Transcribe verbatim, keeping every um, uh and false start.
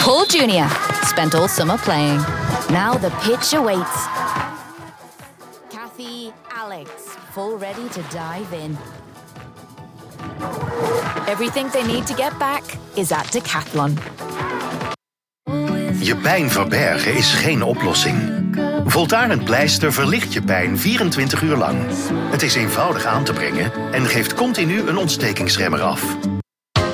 Paul Junior spent all summer playing. Now the pitch awaits. Kathy, Alex, full ready to dive in. Everything they need to get back is at Decathlon. Je pijn verbergen is geen oplossing. Voltaren pleister verlicht je pijn vierentwintig uur lang. Het is eenvoudig aan te brengen en geeft continu een ontstekingsremmer af.